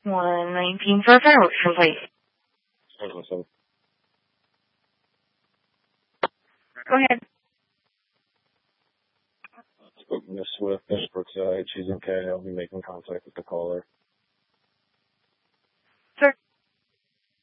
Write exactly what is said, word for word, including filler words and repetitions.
one nineteen for a fire location, please. Awesome. Go ahead. Spoke to Miss Swift, Miss Brookside. She's okay. I'll be making contact with the caller.